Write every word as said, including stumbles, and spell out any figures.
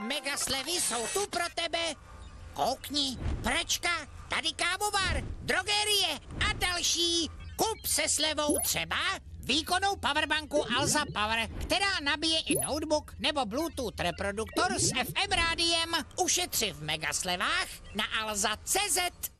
Mega slevy jsou tu pro tebe. Koukni, pračka, tady kávovar, drogerie a další. Kup se slevou třeba výkonnou powerbanku Alza Power, která nabíje i notebook nebo Bluetooth reproduktor s F M rádiem. Ušetři v megaslevách na alza tečka cé zet.